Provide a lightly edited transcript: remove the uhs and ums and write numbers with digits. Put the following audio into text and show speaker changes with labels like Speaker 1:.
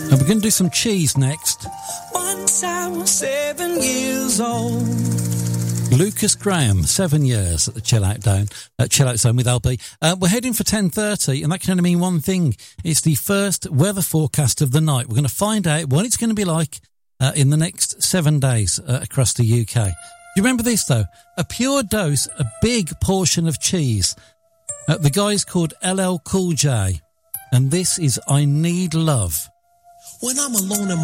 Speaker 1: And we're going to do some cheese next.
Speaker 2: Once I was 7 years old.
Speaker 1: Lucas Graham, 7 years at the Chill Out Zone with LB. We're heading for 10:30, and that can only mean one thing. It's the first weather forecast of the night. We're going to find out what it's going to be like in the next 7 days across the UK. You remember this, though? A pure dose, a big portion of cheese. The guy's called LL Cool J, and this is I Need Love.
Speaker 2: When I'm alone in